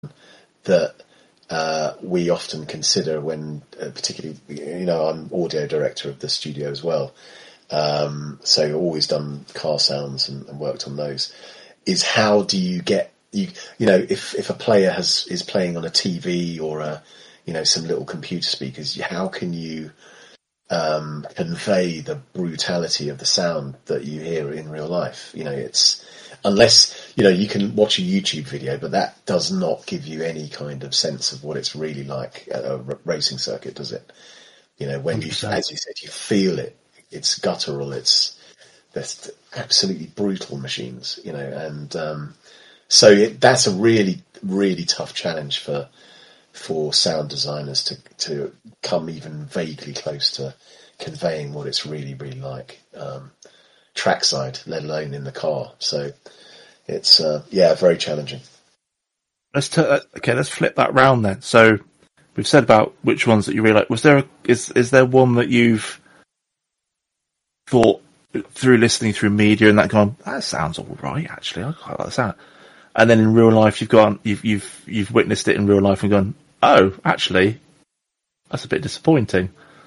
that we often consider when, particularly, I'm audio director of the studio as well. So always done car sounds and worked on those. Is how do you get if a player is playing on a TV or some little computer speakers, how can you convey the brutality of the sound that you hear in real life? It's unless you can watch a YouTube video, but that does not give you any kind of sense of what it's really like at a racing circuit, does it? When 100%. As you said, you feel it. It's guttural. They're absolutely brutal machines, and so that's a really, really tough challenge for sound designers to come even vaguely close to conveying what it's really, really like trackside, let alone in the car. So it's very challenging. Let's flip that round then. So we've said about which ones that you really like. Is there one that you've thought through listening through media and that gone, that sounds all right, actually, I quite like that sound, and then in real life you've witnessed it in real life and gone, oh, actually, that's a bit disappointing?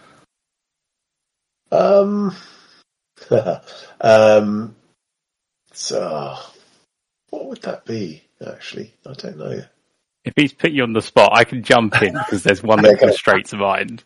So what would that be? Actually, I don't know. If he's put you on the spot, I can jump in because there's one that comes straight to mind.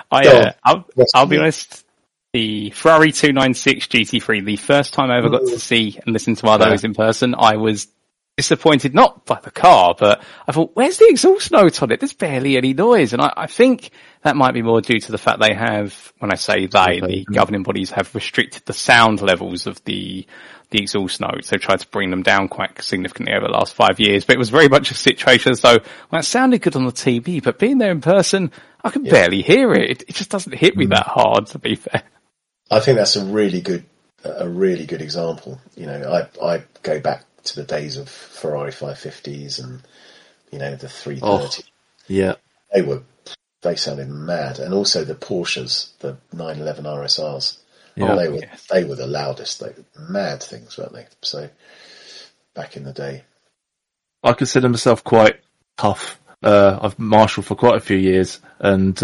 I'll be honest. The Ferrari 296 GT3, the first time I ever got to see and listen to one of those in person, I was disappointed, not by the car, but I thought, where's the exhaust note on it? There's barely any noise. And I think that might be more due to the fact they have, when I say the governing bodies have restricted the sound levels of the exhaust notes. They've tried to bring them down quite significantly over the last 5 years, but it was very much a situation as though, well, it sounded good on the TV, but being there in person, I can barely hear it. It just doesn't hit me that hard, to be fair. I think that's a really good example. I go back to the days of Ferrari 550s and the 330. Oh, yeah, they sounded mad, and also the Porsches, the 911 RSRs. Yeah. They were the loudest. They were mad things, weren't they? So back in the day, I consider myself quite tough. I've marshaled for quite a few years, and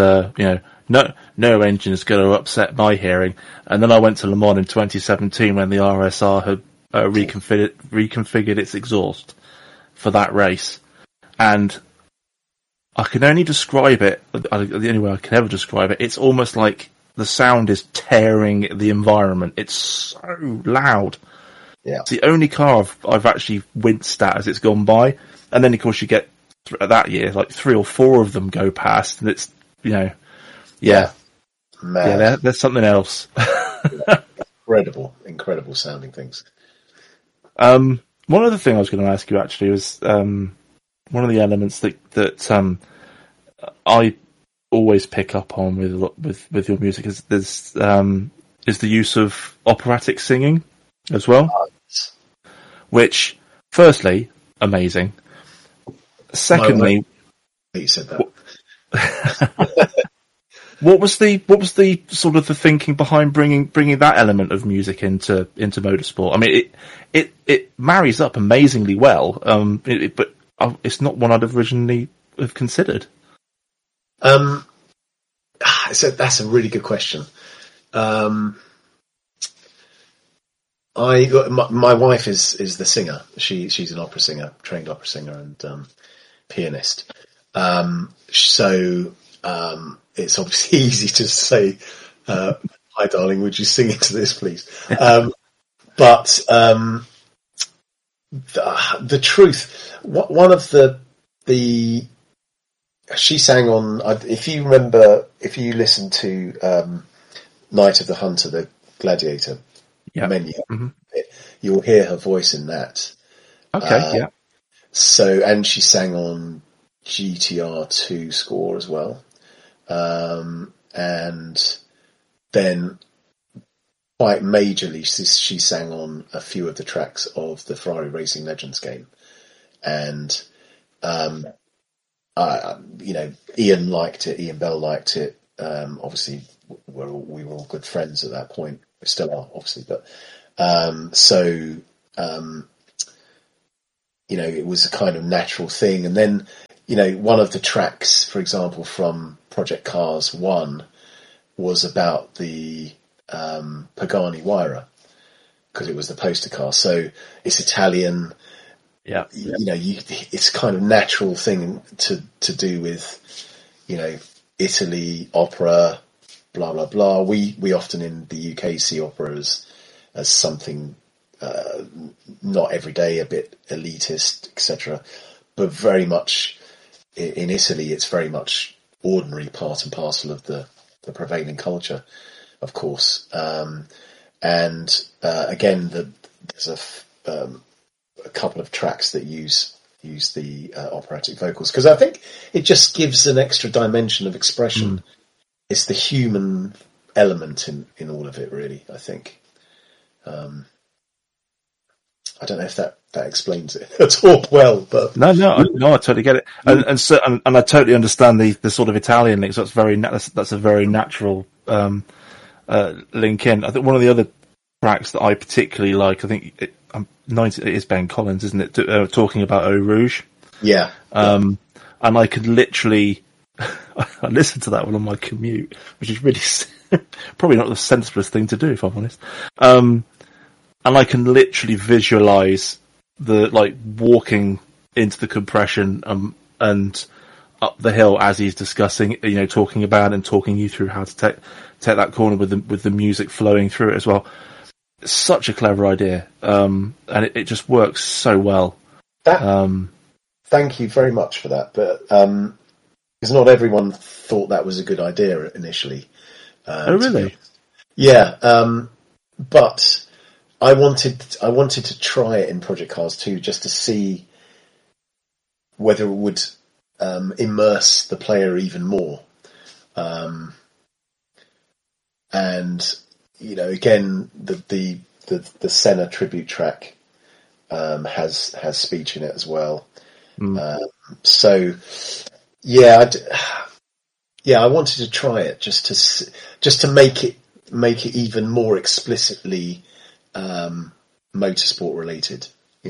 no engine is going to upset my hearing. And then I went to Le Mans in 2017 when the RSR had reconfigured its exhaust for that race, and I can only describe it. The only way I can ever describe it, it's almost like the sound is tearing the environment. It's so loud. Yeah, it's the only car I've actually winced at as it's gone by. And then of course you get that year like 3 or 4 of them go past, and it's mad. Yeah, there's something else. Incredible sounding things. One other thing I was going to ask you actually was one of the elements that I always pick up on with your music is the use of operatic singing as well, which firstly amazing. Secondly, you said that. What was the sort of the thinking behind bringing that element of music into motorsport? I mean, it marries up amazingly well, but it's not one I'd originally have considered. So that's a really good question. My wife is the singer. She's an opera singer, trained opera singer and pianist. So it's obviously easy to say, "Hi, darling, would you sing into this, please?" But the truth, one of the she sang on. If you remember, if you listen to Night of the Hunter, the Gladiator menu, you'll hear her voice in that. Okay, yeah. So, and she sang on GTR 2 score as well. And then quite majorly, she sang on a few of the tracks of the Ferrari Racing Legends game. And, Ian liked it, Ian Bell liked it. Obviously we were all good friends at that point. We still are, obviously, but, it was a kind of natural thing. And then, one of the tracks, for example, from Project Cars 1 was about the Pagani Huayra, because it was the poster car. So it's Italian. Yeah. It's kind of natural thing to do with, Italy, opera, blah, blah, blah. We often in the UK see opera as something not everyday, a bit elitist, etc. But very much in Italy, it's very much ordinary, part and parcel of the prevailing culture, of course. And again, there's a couple of tracks that use the operatic vocals, because I think it just gives an extra dimension of expression. It's the human element in all of it, really, I think. I don't know if that explains it at all well, but no, I totally get it, and I totally understand the sort of Italian links. That's that's a very natural link in. I think one of the other tracks that I particularly like, I think it is Ben Collins, isn't it? Talking about Eau Rouge. Yeah. And I could literally, I listened to that one on my commute, which is really probably not the sensiblest thing to do, if I'm honest. And I can literally visualize walking into the compression, and up the hill as he's discussing, talking about and talking you through how to take that corner with the music flowing through it as well. It's such a clever idea. And it just works so well. Thank you very much for that. But, because not everyone thought that was a good idea initially. Oh, really? Yeah. But I wanted to try it in Project Cars 2 just to see whether it would immerse the player even more. And again, the Senna tribute track has speech in it as well. So yeah, I wanted to try it just to make it even more explicitly motorsport related,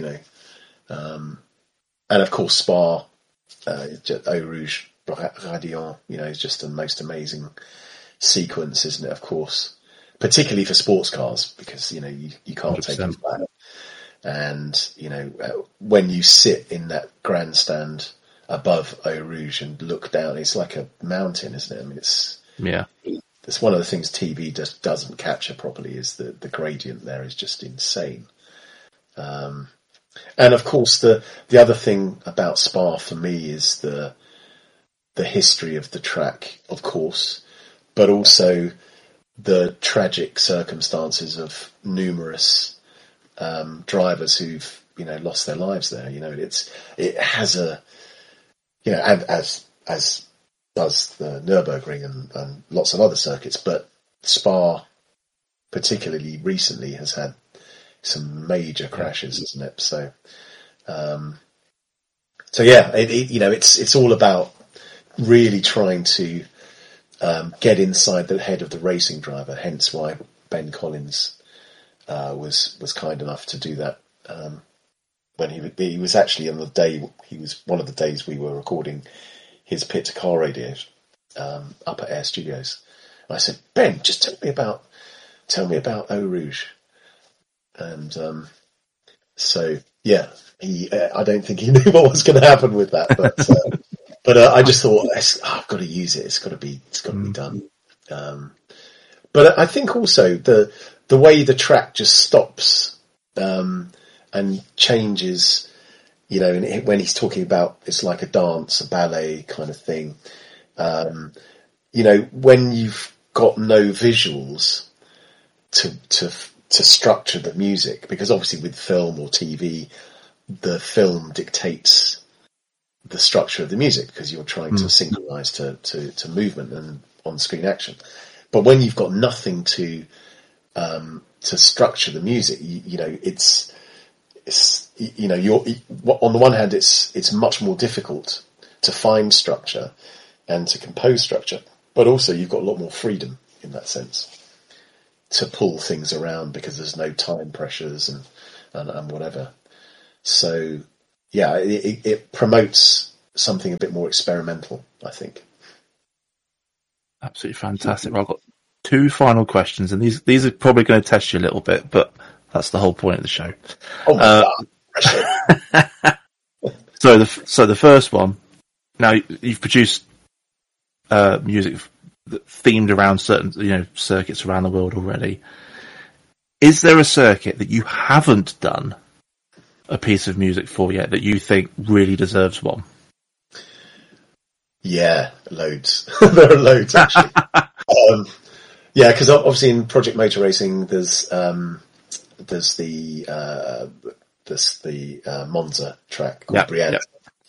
and of course Spa, Eau Rouge Radiant, is just the most amazing sequence, isn't it? Of course, particularly for sports cars, because you can't 100%. Take it back. And when you sit in that grandstand above Eau Rouge and look down, it's like a mountain, isn't it? I mean, it's one of the things TV just doesn't capture properly, is the gradient there is just insane. And of course, the other thing about Spa for me is the history of the track, of course, but also the tragic circumstances of numerous drivers who've lost their lives there. It has a as does the Nürburgring and lots of other circuits, but Spa, particularly recently, has had some major crashes, isn't it? So yeah, it's all about really trying to get inside the head of the racing driver. Hence why Ben Collins was kind enough to do that. When he was actually on the day, he was one of the days we were recording his Pit to Car radios up at Air Studios. And I said, Ben, just tell me about Eau Rouge. And so yeah, I don't think he knew what was going to happen with that, but I just thought, I've got to use it. It's got to be done. But I think also the way the track just stops and changes, when he's talking about it's like a dance, a ballet kind of thing. When you've got no visuals to structure the music, because obviously with film or TV, the film dictates the structure of the music because you're trying to synchronize to movement and on-screen action. But when you've got nothing to structure the music, it's you're on the one hand, it's much more difficult to find structure and to compose structure, but also you've got a lot more freedom in that sense to pull things around because there's no time pressures and whatever. So it promotes something a bit more experimental, I think. Absolutely fantastic. Well, I've got two final questions, and these are probably going to test you a little bit, but that's the whole point of the show. Oh my God. So the first one. Now you've produced music themed around certain circuits around the world already. Is there a circuit that you haven't done a piece of music for yet that you think really deserves one? Yeah, loads. There are loads actually. Because obviously in Project Motor Racing, there's the Monza track called Brianza.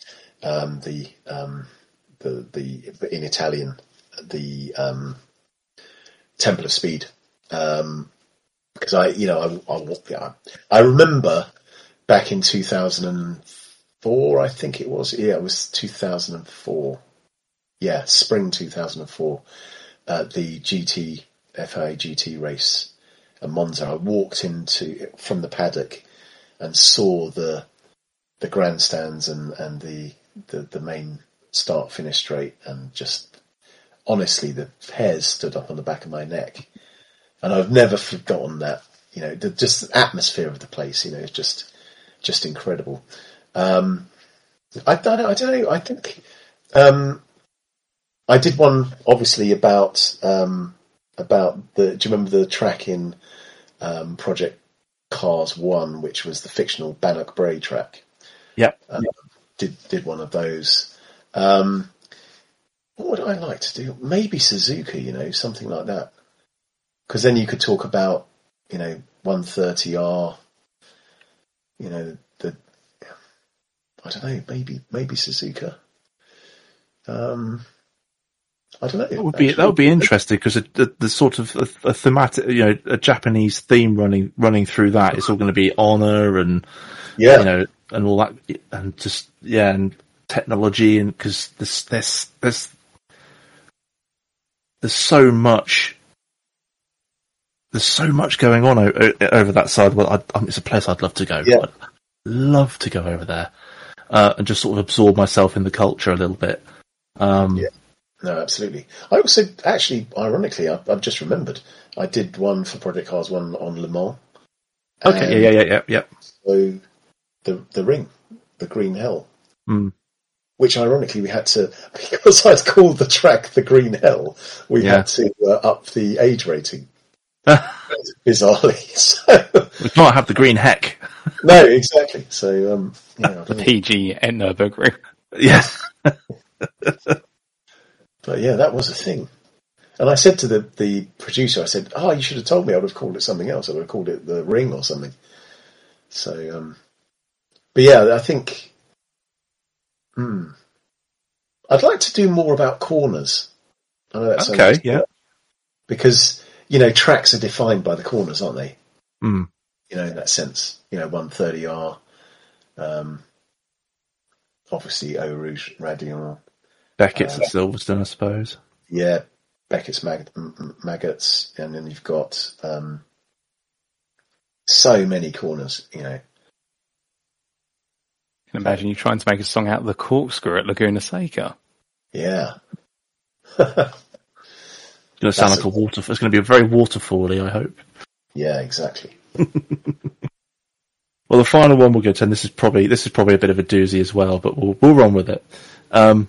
The in Italian, the Temple of Speed. Because I remember back in 2004, I think it was. Yeah, it was 2004. Yeah, spring 2004. The FIA GT race at Monza. I walked from the paddock and saw the grandstands and the main start finish straight, and just honestly the hairs stood up on the back of my neck. And I've never forgotten that, just the atmosphere of the place, it's just incredible. I don't know. I think, I did one obviously about do you remember the track in, Project Cars 1, which was the fictional Bannock Bray track? Yep. Did one of those. What would I like to do? Maybe Suzuka, something like that. Because then you could talk about, 130R, I don't know, maybe Suzuka. I don't know. That would be interesting, because the sort of a thematic, a Japanese theme running through that. It's all going to be honor and and all that, and just and technology, and because there's so much. There's so much going on over that side. Well, it's a place I'd love to go. Yeah. I'd love to go over there and just sort of absorb myself in the culture a little bit. No, absolutely. I also, actually, ironically, I've just remembered, I did one for Project Cars 1 on Le Mans. Okay, yeah. So the ring, the Green Hell, which ironically we had to, because I'd called the track the Green Hell, we had to up the age rating. Bizarrely, so we can't have the green heck. No, exactly. So, the PG at Nürburgring. Yes. But yeah, that was a thing. And I said to the producer, I said, "Oh, you should have told me. I would have called it something else. I would have called it the Ring or something." So, but yeah, I think I'd like to do more about corners. I know that's okay, yeah, because tracks are defined by the corners, aren't they? In that sense, 130R, obviously Eau Rouge, Raidillon, Beckett's at Silverstone, I suppose. Yeah, Beckett's Maggots, and then you've got so many corners. I can imagine you trying to make a song out of the Corkscrew at Laguna Seca. Yeah. It's going to sound like a waterfall. It's going to be very waterfally, I hope. Yeah, exactly. Well, the final one we'll go to, and this is probably a bit of a doozy as well, but we'll run with it. Out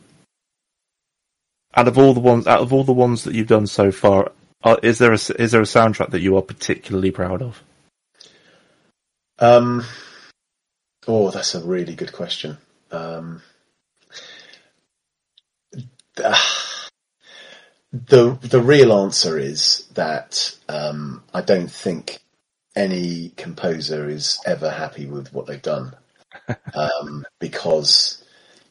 of all the ones that you've done so far, is there a soundtrack that you are particularly proud of? Oh, that's a really good question. The real answer is that I don't think any composer is ever happy with what they've done, because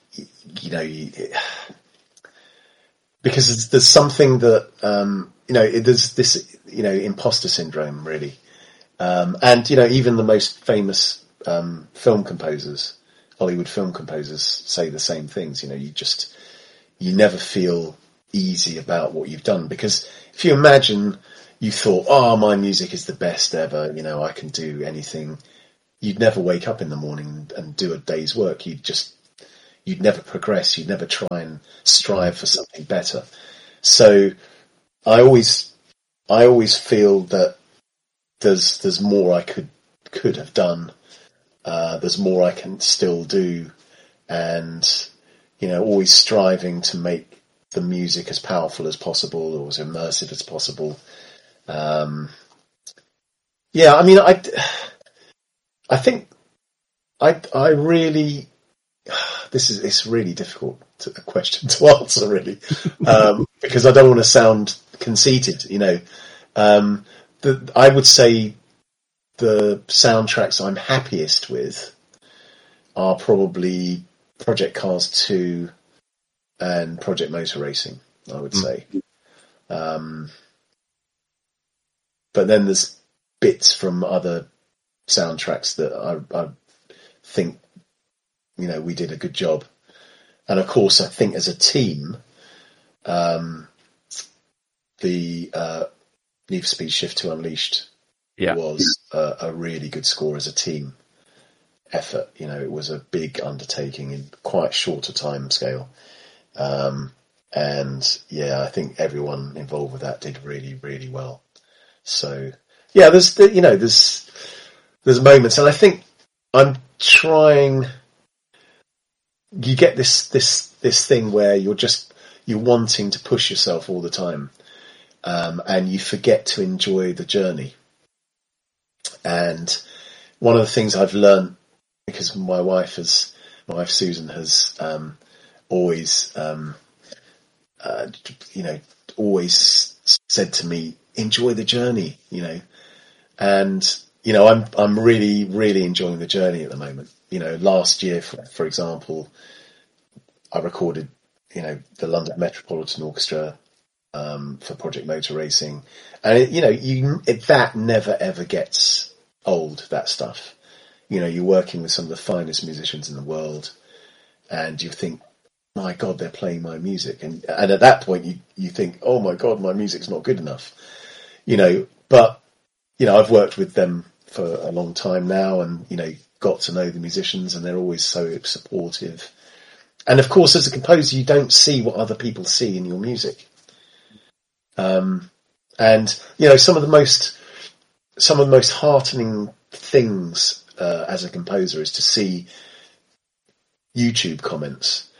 because there's something that there's this imposter syndrome really, and even the most famous film composers, Hollywood film composers, say the same things. You never feel easy about what you've done, because if you imagine you thought, oh, my music is the best ever, I can do anything, you'd never wake up in the morning and do a day's work. You'd never progress. You'd never try and strive for something better. So I always feel that there's more I could have done. There's more I can still do, and always striving to make the music as powerful as possible or as immersive as possible. I mean, I think I really, it's really difficult a question to answer, really, because I don't want to sound conceited, I would say the soundtracks I'm happiest with are probably Project Cars 2 and Project Motor Racing, I would say. But then there's bits from other soundtracks that I think, we did a good job. And of course, I think as a team, the Need for Speed Shift 2 Unleashed was a really good score as a team effort. It was a big undertaking in quite short a time scale. And I think everyone involved with that did really, really well. So there's moments, and I think I'm trying. You get this thing where you're wanting to push yourself all the time, and you forget to enjoy the journey. And one of the things I've learned, because my wife Susan has always said to me, enjoy the journey, and I'm really, really enjoying the journey at the moment. Last year, for example, I recorded, the London Metropolitan Orchestra for Project Motor Racing, and that never ever gets old. That stuff, you're working with some of the finest musicians in the world, and you think, my God, they're playing my music, and at that point you think, oh my God, my music's not good enough, But I've worked with them for a long time now, and got to know the musicians, and they're always so supportive. And of course, as a composer, you don't see what other people see in your music. And some of the most heartening things as a composer is to see YouTube comments,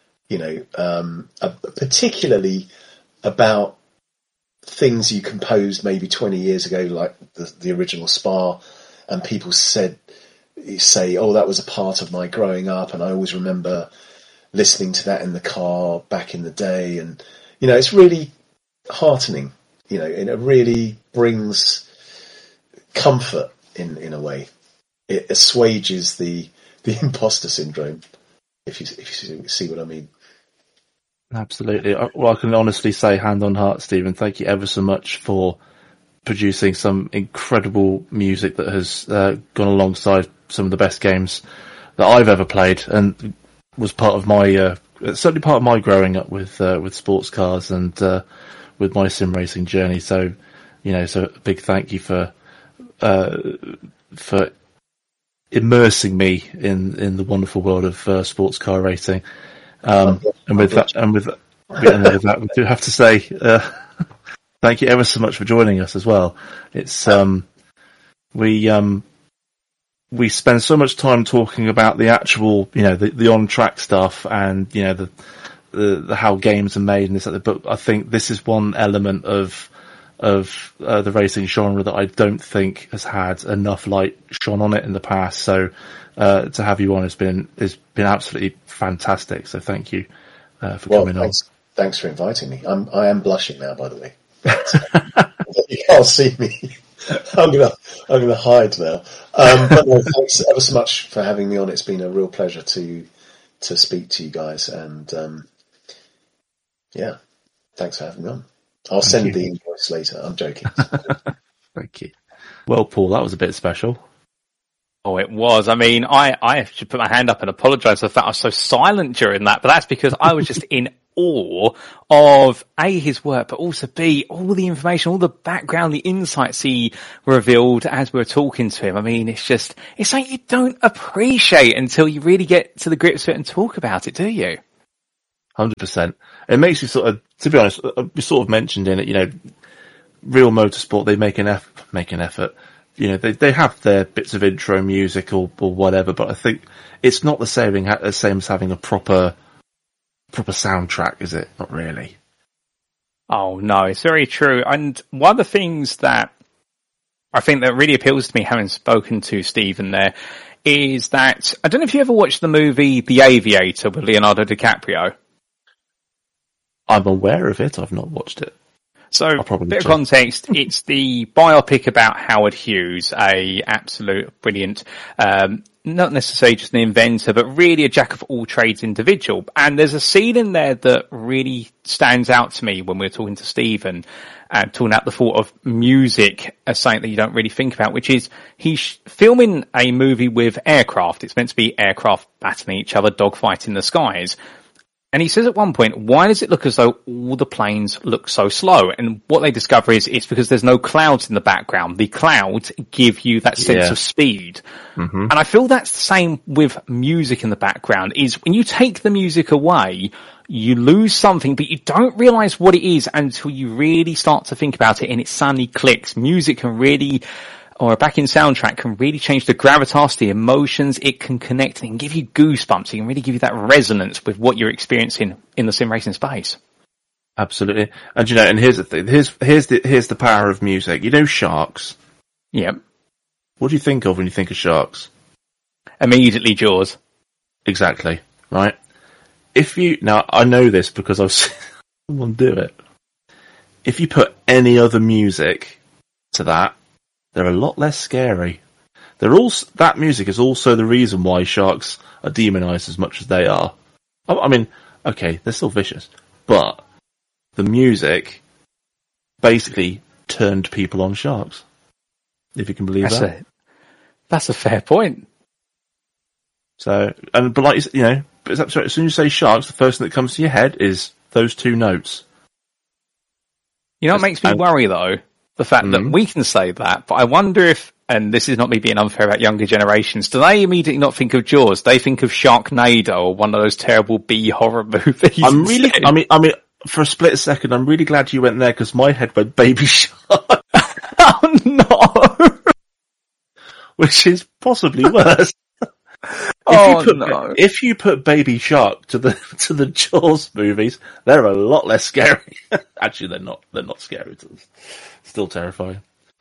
particularly about things you composed maybe 20 years ago, like the original Spa, and people say, oh, that was a part of my growing up, and I always remember listening to that in the car back in the day. And it's really heartening, and it really brings comfort in a way. It assuages the imposter syndrome, if you see what I mean. Absolutely. Well, I can honestly say, hand on heart, Stephen, thank you ever so much for producing some incredible music that has gone alongside some of the best games that I've ever played, and was part of my certainly part of my growing up with sports cars and with my sim racing journey. So so a big thank you for immersing me in the wonderful world of sports car racing. And with that, we do have to say thank you ever so much for joining us as well. It's we spend so much time talking about the actual, the on track stuff, and the how games are made and this, but I think this is one element of the racing genre that I don't think has had enough light shone on it in the past. So to have you on has been absolutely fantastic. So thank you for coming on. Thanks for inviting me. I am blushing now, by the way. You can't see me. I'm gonna hide now. But no, thanks ever so much for having me on. It's been a real pleasure to speak to you guys, and thanks for having me on. I'll send the invoice later. I'm joking. Thank you. Well, Paul, that was a bit special. Oh, it was. I mean, I should put my hand up and apologise for the fact I was so silent during that, but that's because I was just in awe of A, his work, but also B, all the information, all the background, the insights he revealed as we were talking to him. I mean, it's something you don't appreciate until you really get to the grips with it and talk about it, do you? 100%. It makes you sort of, to be honest, we sort of mentioned in it, Real Motorsport, they make an effort. They have their bits of intro music or whatever, but I think it's not the same as having a proper soundtrack, is it? Not really. Oh no, it's very true. And one of the things that I think that really appeals to me, having spoken to Stephen there, is that, I don't know if you ever watched the movie The Aviator with Leonardo DiCaprio. I'm aware of it, I've not watched it. So, a bit of context, it's the biopic about Howard Hughes, a absolute brilliant, not necessarily just an inventor, but really a jack of all trades individual. And there's a scene in there that really stands out to me when we're talking to Stephen and talking about the thought of music as something that you don't really think about, which is he's filming a movie with aircraft. It's meant to be aircraft battling each other, dogfighting the skies. And he says at one point, why does it look as though all the planes look so slow? And what they discover is it's because there's no clouds in the background. The clouds give you that sense of speed. Mm-hmm. And I feel that's the same with music in the background, is when you take the music away, you lose something, but you don't realize what it is until you really start to think about it and it suddenly clicks. Music can really, or a backing soundtrack can really change the gravitas, the emotions. It can connect and give you goosebumps. It can really give you that resonance with what you're experiencing in the sim racing space. Absolutely. And and here's the thing. Here's the power of music. Sharks. Yep. What do you think of when you think of sharks? Immediately Jaws. Exactly. Right. Now I know this because I've seen someone do it. If you put any other music to that, they're a lot less scary. That music is also the reason why sharks are demonized as much as they are. I mean, okay, they're still vicious, but the music basically turned people on sharks. If you can believe that. That's a fair point. So, but as soon as you say sharks, the first thing that comes to your head is those two notes. What makes me worry though? The fact that we can say that, but I wonder if, and this is not me being unfair about younger generations, do they immediately not think of Jaws? They think of Sharknado or one of those terrible B horror movies. I mean, for a split second, I'm really glad you went there because my head went Baby Shark. Oh no! Which is possibly worse. If you put Baby Shark to the Jaws movies, they're a lot less scary. Actually, they're not. They're not scary. Still terrifying.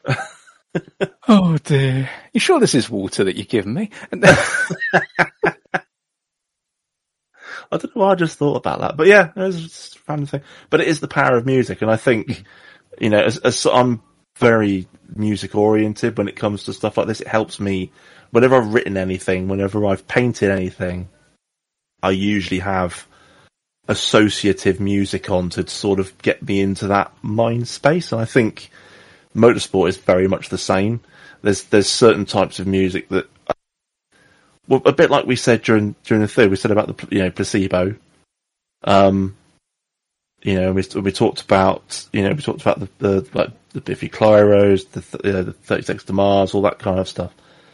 Oh dear! You sure this is water that you've given me? I don't know why I just thought about that, but yeah, it's just a random thing. But it is the power of music, and I think as I'm very music oriented when it comes to stuff like this, it helps me. Whenever I've written anything, whenever I've painted anything, I usually have associative music on to sort of get me into that mind space. And I think motorsport is very much the same. There's certain types of music that, well, a bit like we said during the third, we said about the placebo. We talked about the Biffy Clyros, the 30 Seconds to Mars, all that kind of stuff.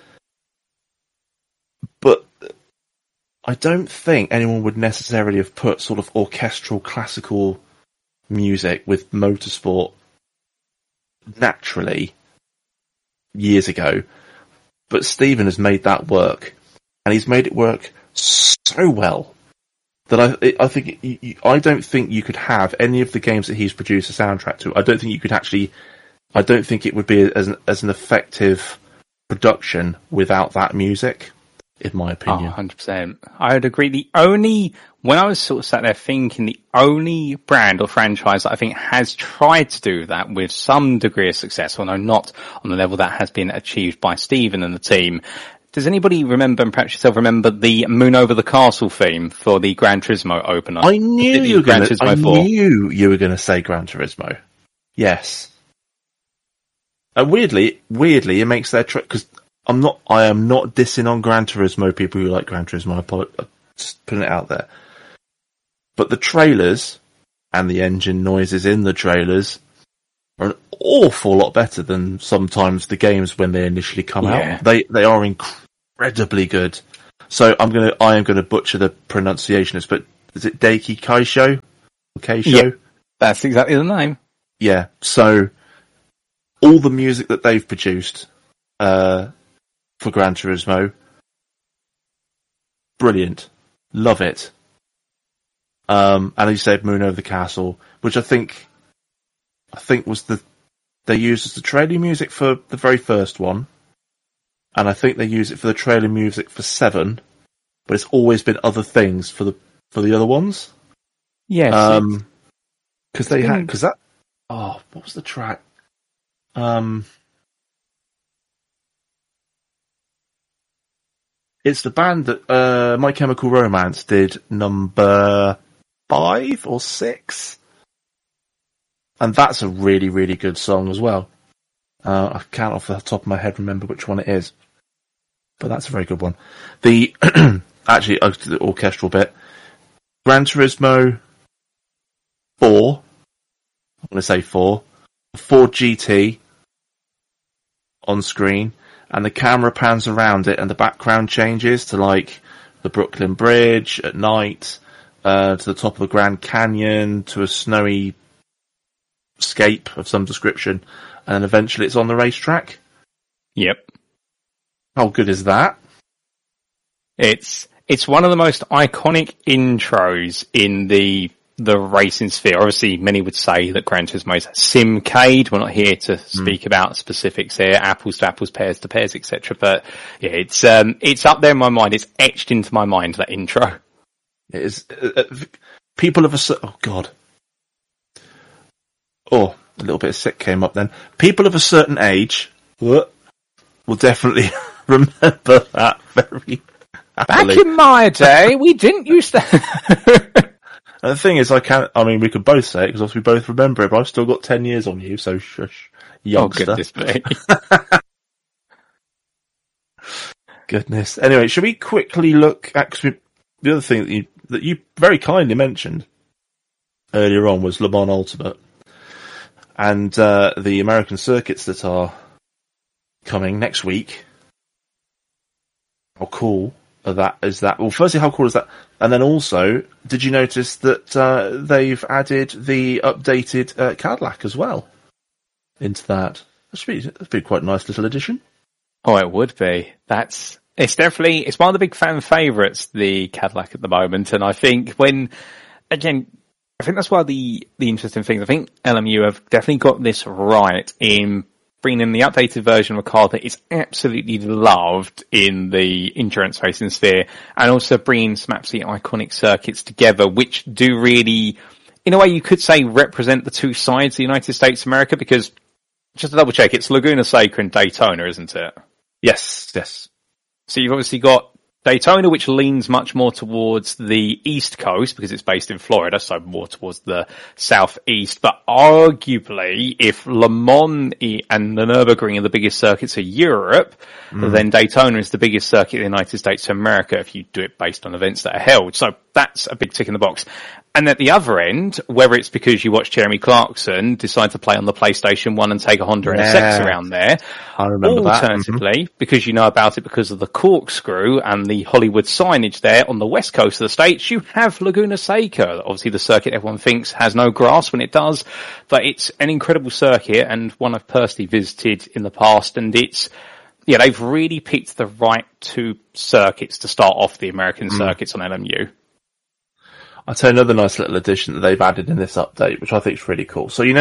But I don't think anyone would necessarily have put sort of orchestral classical music with motorsport naturally years ago. But Stephen has made that work, and he's made it work so well that I think I don't think you could have any of the games that he's produced a soundtrack to. I don't think you could actually. I don't think it would be as an effective production without that music. In my opinion. 100%. I would agree. When I was sort of sat there thinking, the only brand or franchise that I think has tried to do that with some degree of success, although not on the level that has been achieved by Stephen and the team. Does anybody remember, and perhaps yourself remember, the Moon Over the Castle theme for the Gran Turismo opener? I knew you were going to say Gran Turismo. Yes. And weirdly, it makes their because I am not dissing on Gran Turismo, people who like Gran Turismo, I'm just putting it out there. But the trailers and the engine noises in the trailers are an awful lot better than sometimes the games when they initially come out. They are incredibly good. So I am gonna butcher the pronunciation, but is it Daiki Kaisho? Yeah, that's exactly the name. Yeah. So all the music that they've produced for Gran Turismo, brilliant, love it. And as you said, Moon Over the Castle, which I think was they used as the trailer music for the very first one, and I think they use it for the trailer music for 7, but it's always been other things for the other ones. Yes, what was the track? It's the band that My Chemical Romance did number 5 or 6. And that's a really, really good song as well. I can't off the top of my head remember which one it is. But that's a very good one. The the orchestral bit. Gran Turismo 4. I'm going to say 4. 4 GT on screen. And the camera pans around it and the background changes to like the Brooklyn Bridge at night, to the top of the Grand Canyon, to a snowy scape of some description, and then eventually it's on the racetrack. Yep. How good is that? It's one of the most iconic intros in the racing sphere. Obviously, many would say that Gran Turismo is Simcade. We're not here to speak about specifics here, apples to apples, pears to pears, etc. But yeah, it's up there in my mind. It's etched into my mind, that intro. It is. People of a oh god, a little bit of sick came up then. People of a certain age will definitely remember that very happily. Back in my day, we didn't use that. And the thing is, we could both say it because we both remember it, but I've still got 10 years on you, so shush, youngster. Oh, goodness me. Goodness. Anyway, should we quickly look at, the other thing that you very kindly mentioned earlier on was Le Mans Ultimate. And, the American circuits that are coming next week. How cool is that? Well, firstly, how cool is that? And then also, did you notice that they've added the updated Cadillac as well into that? That'd be quite a nice little addition. Oh, it would be. It's one of the big fan favourites, the Cadillac at the moment. And I think I think that's one of the interesting things. I think LMU have definitely got this right in bringing in the updated version of a car that is absolutely loved in the endurance racing sphere, and also bringing some absolutely iconic circuits together, which do really, in a way you could say, represent the two sides of the United States of America, because, just to double check, it's Laguna Seca and Daytona, isn't it? Yes. So you've obviously got Daytona, which leans much more towards the East Coast because it's based in Florida, so more towards the southeast. But arguably, if Le Mans and the Nürburgring are the biggest circuits of Europe, then Daytona is the biggest circuit in the United States of America if you do it based on events that are held. So that's a big tick in the box. And at the other end, whether it's because you watch Jeremy Clarkson decide to play on the PlayStation 1 and take a Honda NSX around there, I remember alternatively, because you know about it because of the corkscrew and the Hollywood signage there on the west coast of the States, you have Laguna Seca. Obviously the circuit everyone thinks has no grass when it does, but it's an incredible circuit and one I've personally visited in the past, and they've really picked the right two circuits to start off the American circuits on LMU. I'll tell you another nice little addition that they've added in this update, which I think is really cool. So,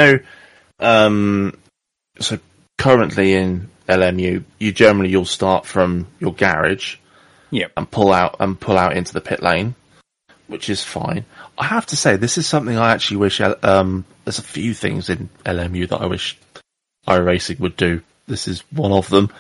so currently in LMU, you'll start from your garage, and pull out into the pit lane, which is fine. I have to say, this is something I actually wish, there's a few things in LMU that I wish iRacing would do. This is one of them.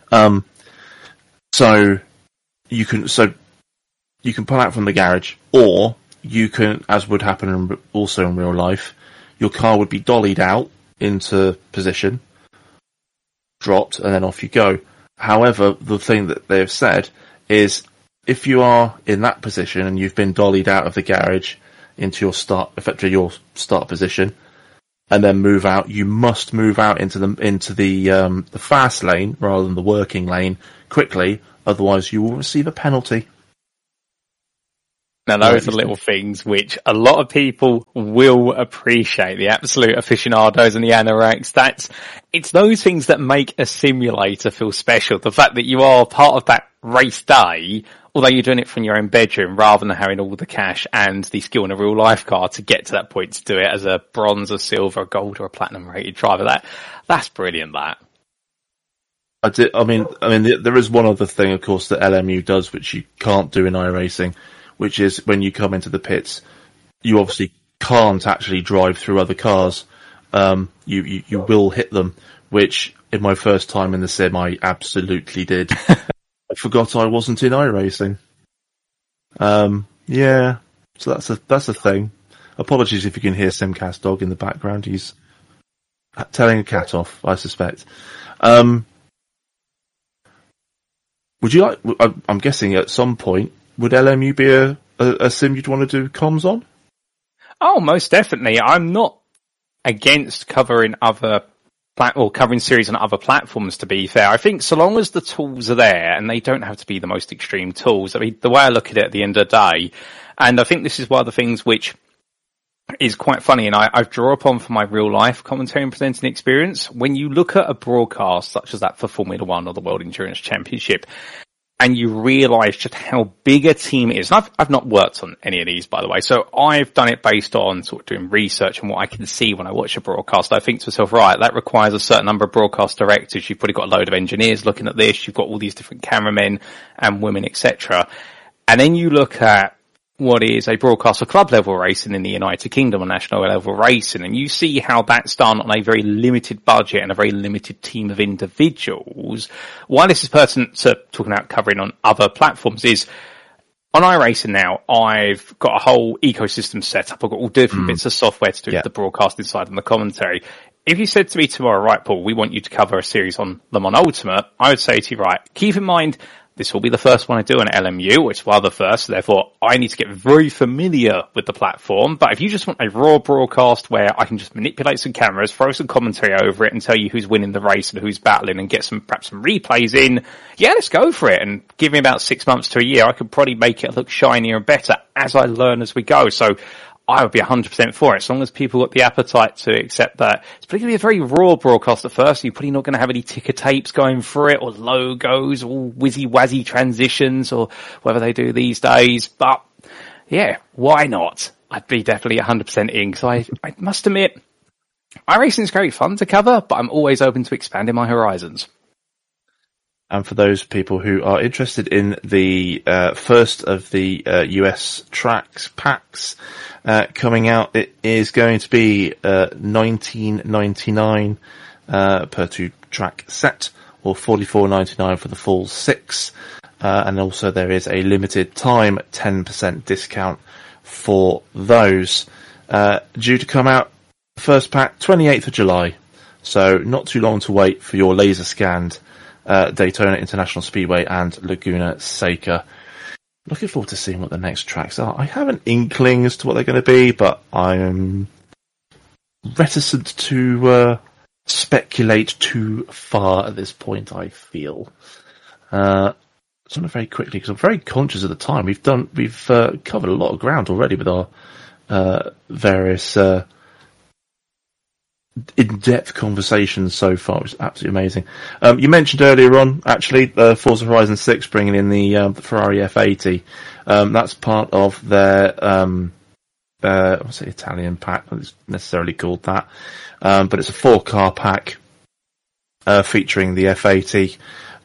So you can pull out from the garage, or you can, as would happen also in real life, your car would be dollied out into position, dropped, and then off you go. However, the thing that they've said is if you are in that position and you've been dollied out of the garage into effectively your start position, and then move out, you must move out into the fast lane rather than the working lane quickly, otherwise you will receive a penalty. Now, those are little things which a lot of people will appreciate. The absolute aficionados and the anoraks. It's those things that make a simulator feel special. The fact that you are part of that race day, although you're doing it from your own bedroom rather than having all the cash and the skill in a real life car to get to that point to do it as a bronze, a silver, a gold or a platinum rated driver. That's brilliant, that. I mean, there is one other thing, of course, that LMU does, which you can't do in iRacing, which is when you come into the pits, you obviously can't actually drive through other cars. You will hit them, which in my first time in the sim, I absolutely did. I forgot I wasn't in iRacing. Yeah, so that's a thing. Apologies if you can hear Simcast Dog in the background. He's telling a cat off, I suspect. Would you like? I'm guessing at some point, would LMU be a sim you'd want to do comms on? Oh, most definitely. I'm not against covering covering series on other platforms, to be fair. I think so long as the tools are there, and they don't have to be the most extreme tools. I mean, the way I look at the end of the day, and I think this is one of the things which is quite funny, and I draw upon for my real life commentary and presenting experience. When you look at a broadcast such as that for Formula One or the World Endurance Championship, and you realise just how big a team it is. And I've not worked on any of these, by the way, so I've done it based on sort of doing research and what I can see when I watch a broadcast. I think to myself, right, that requires a certain number of broadcast directors. You've probably got a load of engineers looking at this. You've got all these different cameramen and women, etc. And then you look at what is a broadcast for club level racing in the United Kingdom or national level racing, and you see how that's done on a very limited budget and a very limited team of individuals. Why this is pertinent to talking about covering on other platforms is on iRacing now, I've got a whole ecosystem set up. I've got all different bits of software to do the broadcasting side and the commentary. If you said to me tomorrow, right, Paul, we want you to cover a series on Le Mans Ultimate, I would say to you, right, keep in mind, this will be the first one I do on LMU, which is one of the first, so therefore I need to get very familiar with the platform. But if you just want a raw broadcast where I can just manipulate some cameras, throw some commentary over it and tell you who's winning the race and who's battling and get perhaps some replays in, yeah, let's go for it. And give me about 6 months to a year, I could probably make it look shinier and better as I learn as we go. So I would be 100% for it, as long as people got the appetite to accept that. It's probably going to be a very raw broadcast at first. You're probably not going to have any ticker tapes going through it, or logos, or whizzy-wazzy transitions, or whatever they do these days. But, yeah, why not? I'd be definitely 100% in, because I must admit, iRacing is great fun to cover, but I'm always open to expanding my horizons. And for those people who are interested in the first of the US tracks packs coming out, it is going to be $19.99 per 2-track set, or $44.99 for the full 6. And also there is a limited time 10% discount for those. Due to come out, first pack 28th of July, so not too long to wait for your laser scanned Daytona International Speedway and Laguna Seca. Looking forward to seeing what the next tracks are. I have an inkling as to what they're going to be, but I'm reticent to speculate too far at this point, I feel. So very quickly, because I'm very conscious of the time. We've covered a lot of ground already with our various in-depth conversations so far, which is absolutely amazing. You mentioned earlier on, actually, Forza Horizon 6 bringing in the Ferrari F80. That's part of their, what's it, Italian pack? It's necessarily called that. But it's a 4-car pack, featuring the F80,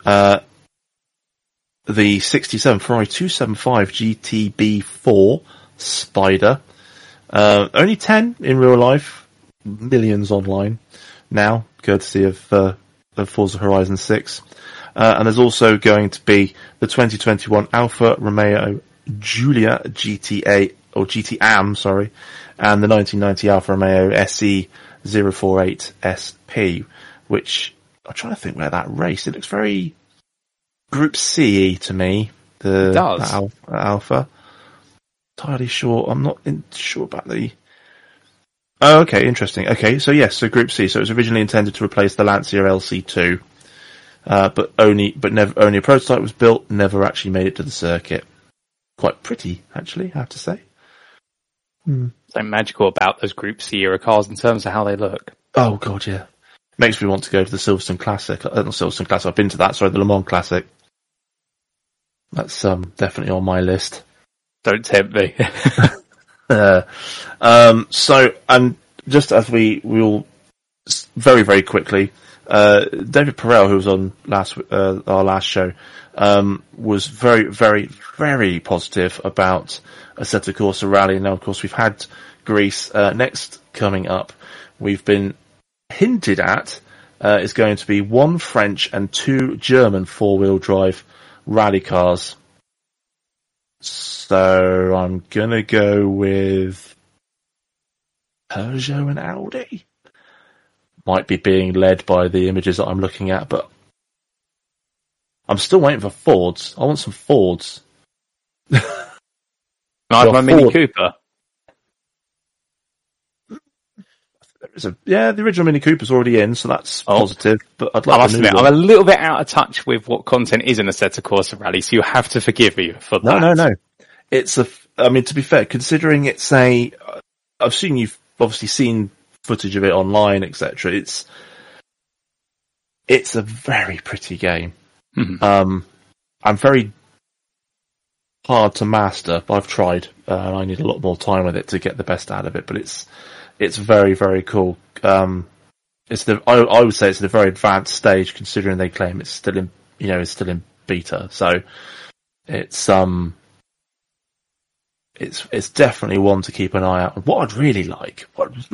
the 67 Ferrari 275 GTB4 Spider, only 10 in real life, millions online now, courtesy of Forza Horizon 6. And there's also going to be the 2021 Alfa Romeo Giulia GTA, or GTAM, sorry, and the 1990 Alfa Romeo SE048 SP, which I'm trying to think where that raced. It looks very Group CE to me. It does. Alpha. Entirely sure. I'm not sure about the. Oh, okay, interesting. Okay, so yes, so Group C. So it was originally intended to replace the Lancia LC2, but only a prototype was built. Never actually made it to the circuit. Quite pretty, actually, I have to say. Something magical about those Group C era cars in terms of how they look. Oh god, yeah. Makes me want to go to the Silverstone Classic. Not Silverstone Classic. I've been to that. Sorry, the Le Mans Classic. That's definitely on my list. Don't tempt me. So, and just as we all very, very quickly, David Perel, who was on our last show, was very, very, very positive about Assetto Corsa Rally. Now, of course, we've had Greece. Next coming up, we've been hinted at is going to be 1 French and 2 German 4-wheel drive rally cars. So I'm gonna go with Peugeot and Audi. Might be being led by the images that I'm looking at, but I'm still waiting for Fords. I want some Fords. I have my Mini Cooper. The original Mini Cooper's already in, so that's positive. But I'd like to admit, I'm a little bit out of touch with what content is in a Assetto Corsa Rally, so you have to forgive me for that. No. It's I mean, to be fair, considering it's you've obviously seen footage of it online, etc. It's a very pretty game. Mm-hmm. I'm very hard to master, but I've tried. I need a lot more time with it to get the best out of it, but it's very, very cool. I would say it's at a very advanced stage, considering they claim it's still in beta. So it's definitely one to keep an eye out. What I'd really like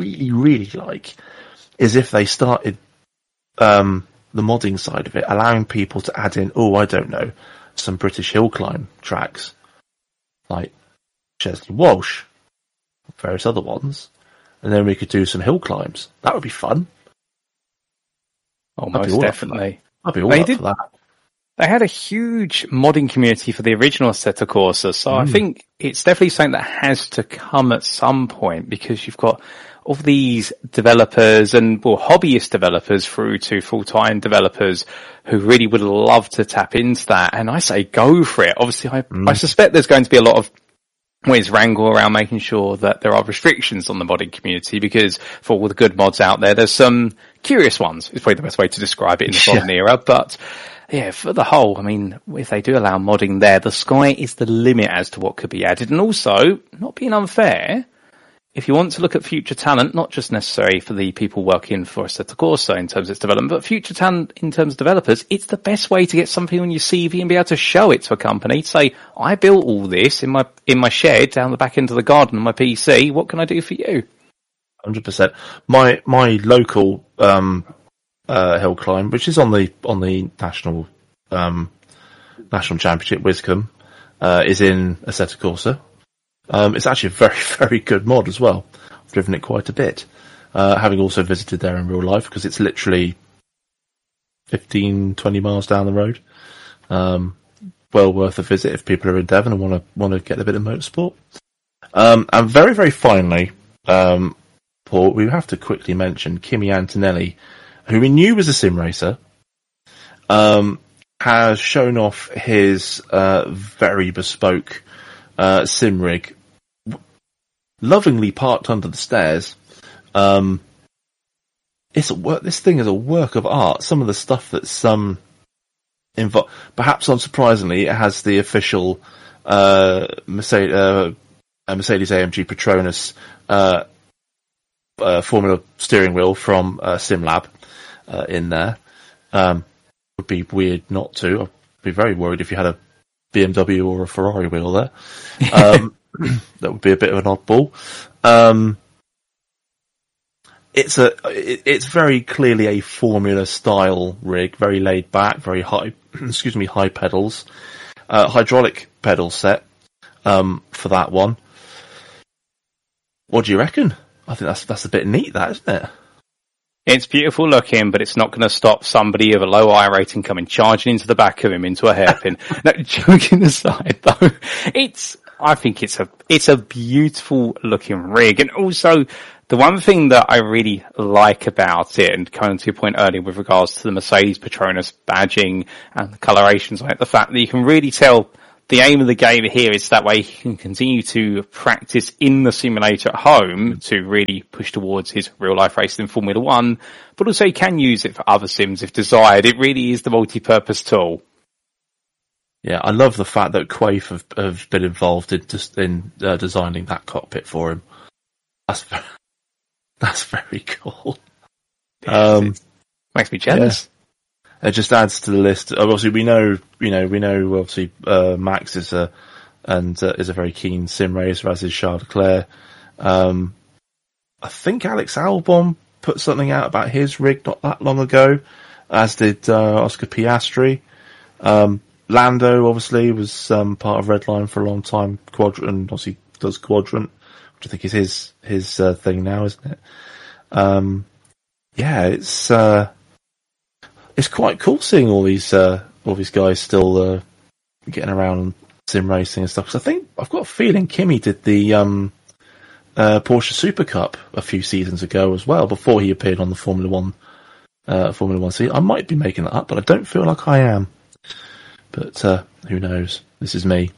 is if they started, the modding side of it, allowing people to add in, some British hill climb tracks, like Chesley Walsh, various other ones. And then we could do some hill climbs. That would be fun. Oh, most definitely. I'd be all up for that. They had a huge modding community for the original Assetto Corsa, so I think it's definitely something that has to come at some point, because you've got all these developers and hobbyist developers through to full-time developers who really would love to tap into that. And I say go for it. Obviously, I suspect there's going to be a lot of wrangle around making sure that there are restrictions on the modding community, because for all the good mods out there, there's some curious ones. It's probably the best way to describe it in the modern era. But yeah, for the whole, I mean, if they do allow modding there, the sky is the limit as to what could be added. And also, not being unfair, if you want to look at future talent, not just necessarily for the people working for Assetto Corsa in terms of its development, but future talent in terms of developers, it's the best way to get something on your CV and be able to show it to a company. To say, I built all this in my shed down the back end of the garden on my PC. What can I do for you? 100%. My local hill climb, which is on the national championship, Wiscombe, is in Assetto Corsa. It's actually a very, very good mod as well. I've driven it quite a bit, having also visited there in real life, because it's literally 15, 20 miles down the road. Well worth a visit if people are in Devon and want to get a bit of motorsport. And very, very finally, Paul, we have to quickly mention Kimi Antonelli, who we knew was a sim racer, has shown off his very bespoke sim rig, lovingly parked under the stairs. This thing is a work of art. Some of the stuff that's perhaps unsurprisingly, it has the official Mercedes AMG Petronas Formula steering wheel from SimLab in there. Would be weird not to. I'd be very worried if you had a BMW or a Ferrari wheel there. That would be a bit of an oddball. It's very clearly a Formula style rig, very laid back, very high, high pedals, hydraulic pedal set, for that one. What do you reckon? I think that's a bit neat, that, isn't it? It's beautiful looking, but it's not going to stop somebody of a low eye rating coming charging into the back of him into a hairpin. No, joking aside though, I think it's a beautiful looking rig. And also the one thing that I really like about it, and coming to your point earlier with regards to the Mercedes Petronas badging and the colorations on it, the fact that you can really tell the aim of the game here is that way he can continue to practice in the simulator at home to really push towards his real life racing in Formula One, but also he can use it for other sims if desired. It really is the multi-purpose tool. Yeah, I love the fact that Quaife have been involved in designing that cockpit for him. That's very cool. Makes me jealous. Yeah. It just adds to the list. Obviously, we know. Obviously, Max is a very keen sim racer, as is Charles Leclerc. I think Alex Albon put something out about his rig not that long ago, as did Oscar Piastri. Lando obviously was part of Redline for a long time. Quadrant, obviously does Quadrant, which I think is his thing now, isn't it? Yeah, it's quite cool seeing all these guys still getting around sim racing and stuff. Because I think I've got a feeling Kimi did the Porsche Super Cup a few seasons ago as well, before he appeared on the Formula One season. I might be making that up, but I don't feel like I am. But who knows? This is me.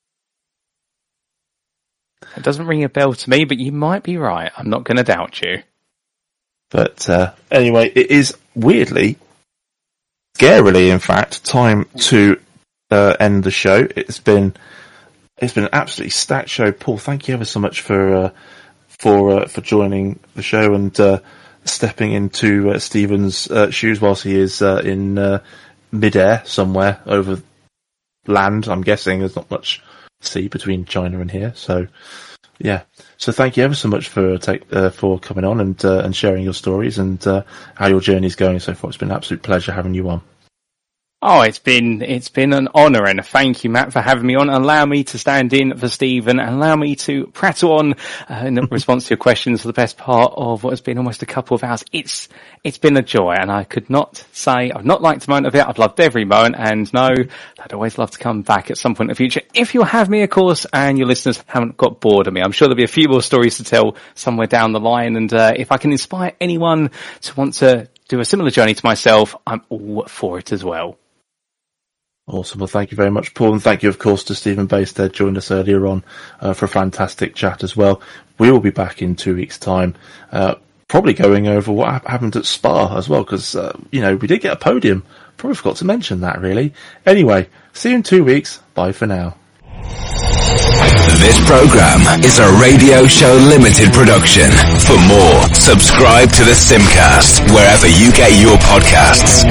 It doesn't ring a bell to me, but you might be right. I'm not going to doubt you. But anyway, it is weirdly, scarily, in fact, time to end the show. It's been an absolutely stacked show. Paul, thank you ever so much for joining the show and stepping into Stephen's shoes whilst he is in mid-air somewhere over land. I'm guessing there's not much sea between China and here, so yeah. So thank you ever so much for coming on and sharing your stories and how your journey's going so far. It's been an absolute pleasure having you on. Oh, it's been an honour, and a thank you, Matt, for having me on and allow me to stand in for Stephen and allow me to prattle on in response to your questions for the best part of what has been almost a couple of hours. It's been a joy, and I could not say I've not liked a moment of it. I've loved every moment, and no, I'd always love to come back at some point in the future. If you'll have me, of course, and your listeners haven't got bored of me, I'm sure there'll be a few more stories to tell somewhere down the line, and if I can inspire anyone to want to do a similar journey to myself, I'm all for it as well. Awesome. Well, thank you very much, Paul, and thank you, of course, to Stephen Bastead, joined us earlier on for a fantastic chat as well. We will be back in 2 weeks' time, probably going over what happened at Spa as well, because we did get a podium. Probably forgot to mention that, really. Anyway, see you in 2 weeks. Bye for now. This program is a Radio Show Limited production. For more, subscribe to the Simcast wherever you get your podcasts.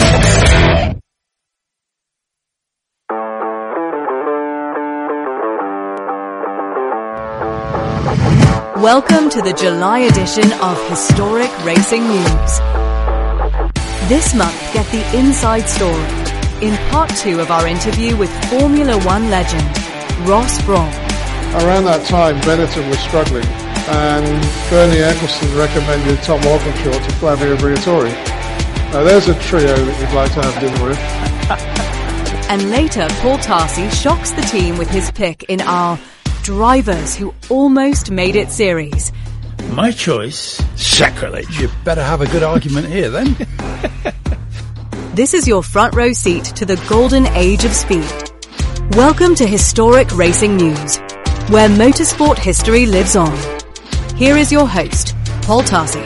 Welcome to the July edition of Historic Racing News. This month, get the inside story in part 2 of our interview with Formula One legend, Ross Brawn. Around that time, Benetton was struggling, and Bernie Eccleston recommended Tom Walkinshaw to Flavio Briatore. Now there's a trio that you'd like to have dinner with. And later, Paul Tarsi shocks the team with his pick in our Drivers Who Almost Made It series. My choice, sacrilege. You better have a good argument here then. This is your front row seat to the golden age of speed. Welcome to Historic Racing News, where motorsport history lives on. Here is your host, Paul Tarsi.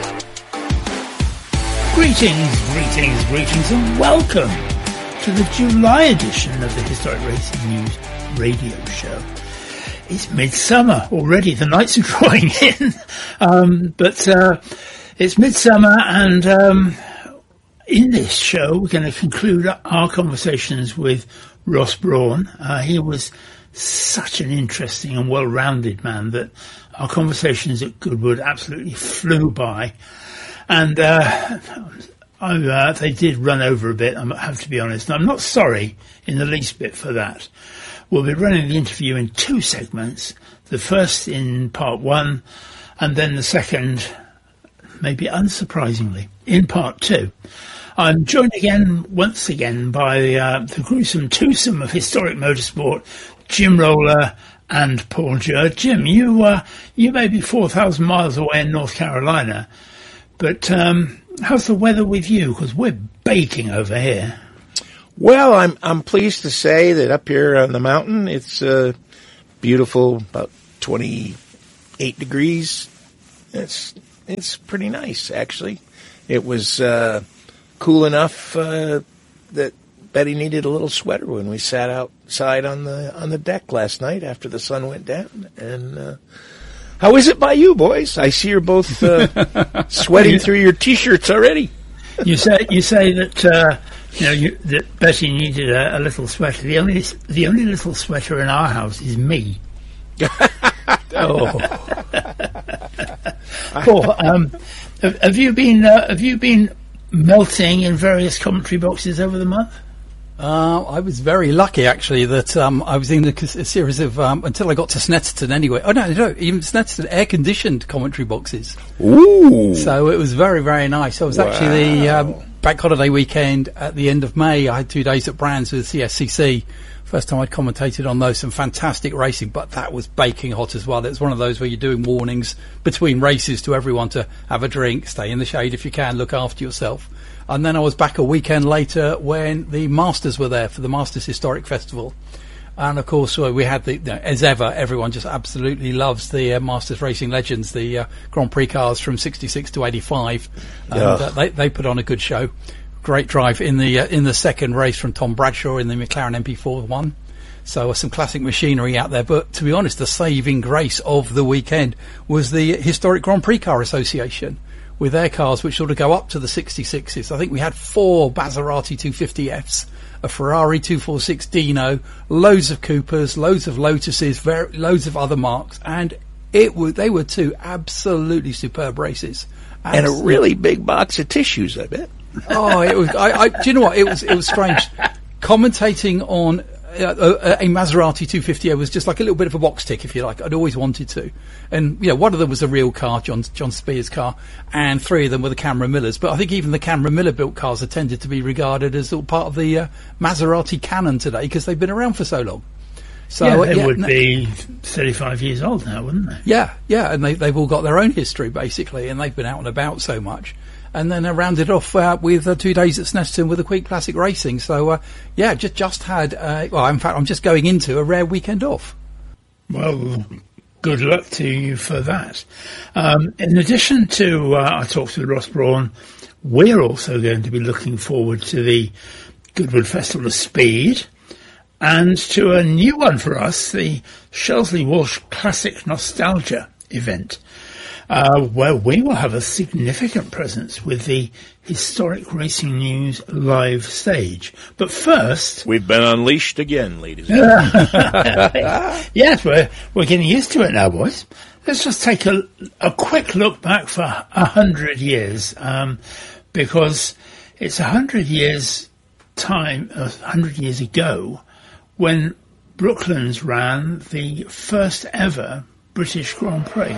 Greetings, and welcome to the July edition of the Historic Racing News radio show. It's midsummer already. The nights are drawing in. But it's midsummer, and in this show, we're going to conclude our conversations with Ross Brawn. He was such an interesting and well-rounded man that our conversations at Goodwood absolutely flew by. And they did run over a bit, I have to be honest. And I'm not sorry in the least bit for that. We'll be running the interview in 2 segments. The first in part 1, and then the second maybe unsurprisingly, in part 2. I'm joined once again by the gruesome twosome of historic motorsport, Jim Roller and Paul Jurd. Jim, you may be 4,000 miles away in North Carolina, but how's the weather with you? Because we're baking over here. Well, I'm pleased to say that up here on the mountain, it's beautiful, about 28 degrees. It's pretty nice, actually. It was cool enough that Betty needed a little sweater when we sat outside on the deck last night after the sun went down. And how is it by you, boys? I see you're both sweating through your T-shirts already. You say that that Betty needed a little sweater. The only little sweater in our house is me. Oh. Paul, have you been melting in various commentary boxes over the month? I was very lucky, actually, that I was in a series of until I got to Snetterton anyway. Oh no, even Snetterton air-conditioned commentary boxes. Ooh! So it was very, very nice. I was actually the bank holiday weekend at the end of May. I had 2 days at Brands with CSCC. First time I'd commentated on those. Some fantastic racing, but that was baking hot as well. It was one of those where you're doing warnings between races to everyone to have a drink, stay in the shade if you can, look after yourself. And then I was back a weekend later when the Masters were there for the Masters Historic Festival. And of course, we had as ever, everyone just absolutely loves the Masters Racing Legends, the Grand Prix cars from 66 to 85. And they put on a good show. Great drive in the second race from Tom Bradshaw in the McLaren MP4-1. So some classic machinery out there. But to be honest, the saving grace of the weekend was the Historic Grand Prix Car Association with their cars, which sort of go up to the 66s. I think we had 4 Maserati 250Fs, a Ferrari 246 Dino, loads of Coopers, loads of Lotuses, loads of other marques, and they were 2 absolutely superb races. And a really big box of tissues, I bet. Oh, it was. Do you know what? It was strange. Commentating on a Maserati 250 was just like a little bit of a box tick, if you like. I'd always wanted to. And one of them was a real car, John Spears' car, and 3 of them were the Cameron Millers. But I think even the Cameron Miller built cars are tended to be regarded as part of the Maserati canon today because they've been around for so long. So they would be 35 years old now, wouldn't they? Yeah, and they've all got their own history basically, and they've been out and about so much. And then I rounded off with 2 days at Snetterton with a quick classic racing. So just had. In fact, I'm just going into a rare weekend off. Well, good luck to you for that. In addition to our talks with Ross Brawn, we're also going to be looking forward to the Goodwood Festival of Speed and to a new one for us, the Shelsley Walsh Classic Nostalgia event, where we will have a significant presence with the Historic Racing News live stage. But first... We've been unleashed again, ladies and gentlemen. Yes, we're getting used to it now, boys. Let's just take a quick look back for 100 years, because it's 100 years time, 100 years ago, when Brooklands ran the first ever British Grand Prix.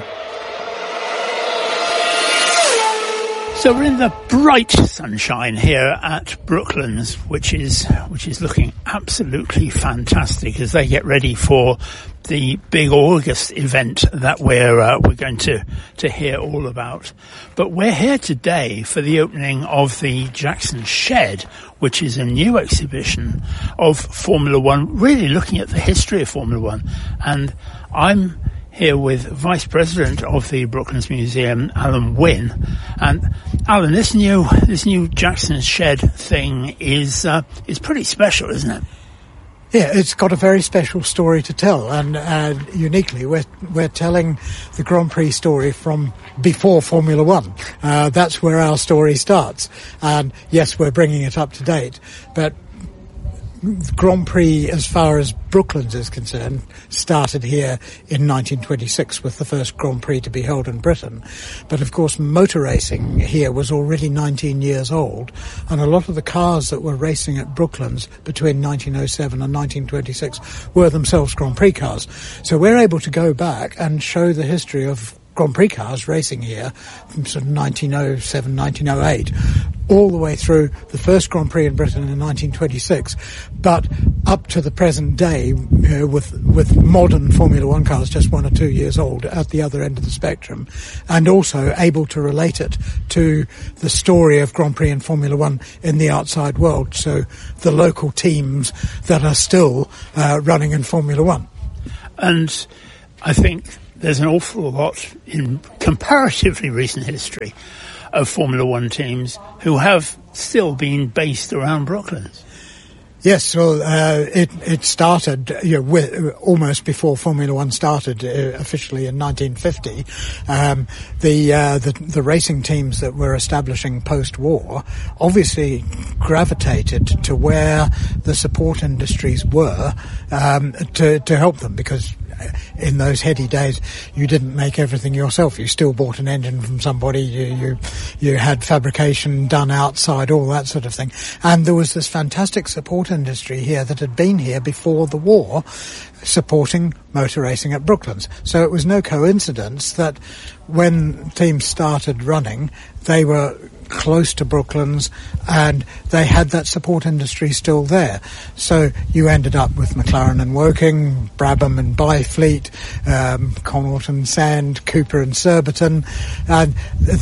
So we're in the bright sunshine here at Brooklands, which is looking absolutely fantastic as they get ready for the big August event that we're going to hear all about. But we're here today for the opening of the Jackson Shed, which is a new exhibition of Formula One, really looking at the history of Formula One. And I'm here with Vice President of the Brooklands Museum, Alan Wynne. And Alan, this new Jackson Shed thing is pretty special, isn't it? Yeah, it's got a very special story to tell, and uniquely, we're telling the Grand Prix story from before Formula One. That's where our story starts, and yes, we're bringing it up to date, but Grand Prix, as far as Brooklands is concerned, started here in 1926 with the first Grand Prix to be held in Britain. But of course, motor racing here was already 19 years old, and a lot of the cars that were racing at Brooklands between 1907 and 1926 were themselves Grand Prix cars. So we're able to go back and show the history of Grand Prix cars racing here from sort of 1907, 1908, all the way through the first Grand Prix in Britain in 1926, but up to the present day, with modern Formula One cars just 1 or 2 years old at the other end of the spectrum, and also able to relate it to the story of Grand Prix and Formula One in the outside world, so the local teams that are still running in Formula One. And I think there's an awful lot in comparatively recent history of Formula One teams who have still been based around Brooklands. Yes, well, it started almost before Formula One started officially in 1950. The racing teams that were establishing post-war obviously gravitated to where the support industries were to help them, because in those heady days, you didn't make everything yourself. You still bought an engine from somebody. You had fabrication done outside, all that sort of thing. And there was this fantastic support industry here that had been here before the war, supporting motor racing at Brooklands. So it was no coincidence that when teams started running, they were close to Brooklands and they had that support industry still there. So you ended up with McLaren and Woking, Brabham and Byfleet, Connaught and Sand, Cooper and Surbiton, and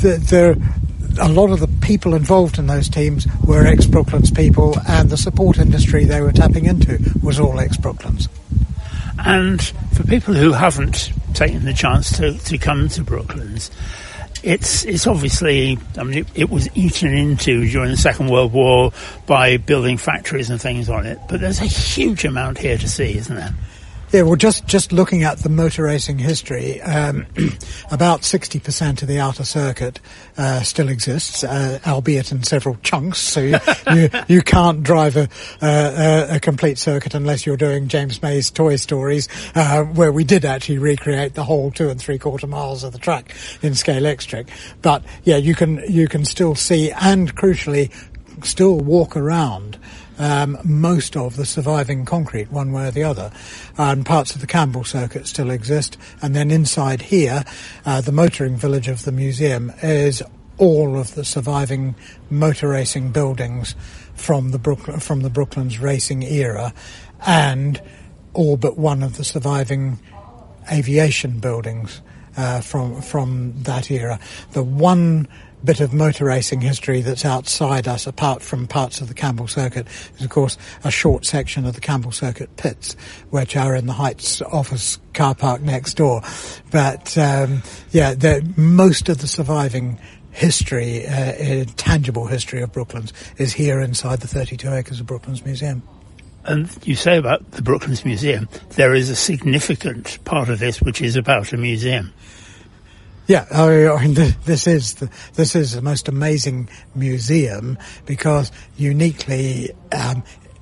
a lot of the people involved in those teams were ex-Brooklands people, and the support industry they were tapping into was all ex-Brooklands. And for people who haven't taken the chance to come to Brooklands, it's obviously, I mean, it was eaten into during the Second World War by building factories and things on it, but there's a huge amount here to see, isn't there? Yeah, well, just looking at the motor racing history, about 60% of the outer circuit still exists, albeit in several chunks. So you can't drive a complete circuit unless you're doing James May's Toy Stories, where we did actually recreate the whole 2 3/4 miles of the track in scale X-Trick. But yeah, you can still see, and crucially, still walk around most of the surviving concrete, one way or the other, and parts of the Campbell circuit still exist. And then inside here, the motoring village of the museum is all of the surviving motor racing buildings from the Brooklands racing era, and all but one of the surviving aviation buildings from that era. The one bit of motor racing history that's outside us, apart from parts of the Campbell circuit, is of course a short section of the Campbell circuit pits, which are in the Heights office car park next door. But most of the surviving history, tangible history of Brooklands, is here inside the 32 acres of Brooklands Museum. And you say about the Brooklands Museum, there is a significant part of this which is about a museum. Yeah, I mean, this is the most amazing museum, because uniquely, on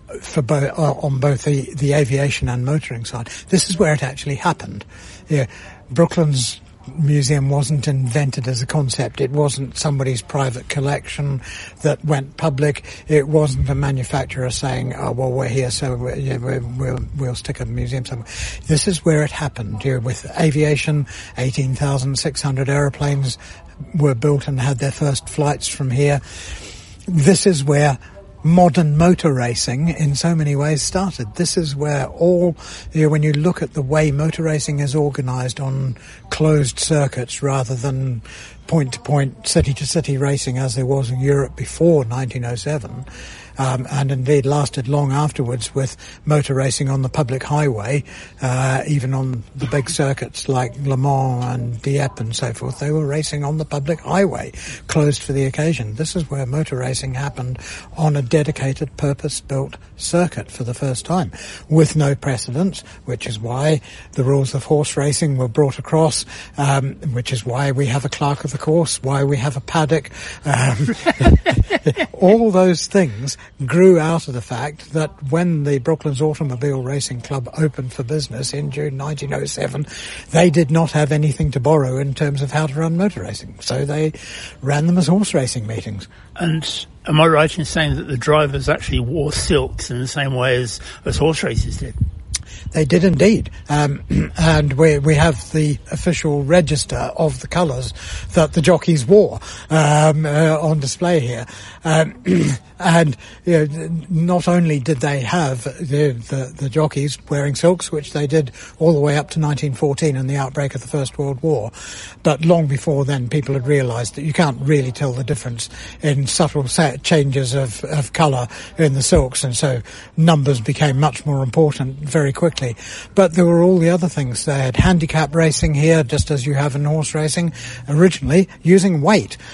both the aviation and motoring side, this is where it actually happened. Yeah, Brooklands Museum wasn't invented as a concept. It wasn't somebody's private collection that went public. It wasn't a manufacturer saying, "Oh, well, we're here, so we'll stick a museum somewhere." This is where it happened. With aviation, 18,600 aeroplanes were built and had their first flights from here. This is where modern motor racing in so many ways started. This is where when you look at the way motor racing is organised on closed circuits rather than point-to-point, city-to-city racing as there was in Europe before 1907, and indeed lasted long afterwards with motor racing on the public highway, even on the big circuits like Le Mans and Dieppe and so forth. They were racing on the public highway, closed for the occasion. This is where motor racing happened on a dedicated, purpose-built circuit for the first time, with no precedents, which is why the rules of horse racing were brought across, which is why we have a clerk of the course, why we have a paddock. All those things grew out of the fact that when the Brooklands Automobile Racing Club opened for business in June 1907, they did not have anything to borrow in terms of how to run motor racing. So they ran them as horse racing meetings. And am I right in saying that the drivers actually wore silks in the same way as horse races did? They did indeed, and we have the official register of the colours that the jockeys wore on display here. And not only did they have the jockeys wearing silks, which they did all the way up to 1914 and the outbreak of the First World War, but long before then people had realised that you can't really tell the difference in subtle changes of colour in the silks, and so numbers became much more important very quickly. But there were all the other things. They had handicap racing here, just as you have in horse racing, originally using weight.